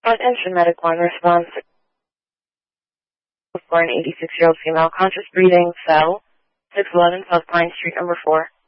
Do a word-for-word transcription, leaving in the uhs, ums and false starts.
What engine medic one response for an eighty-six-year-old female, conscious breathing, cell, six eleven South Pine Street, number four.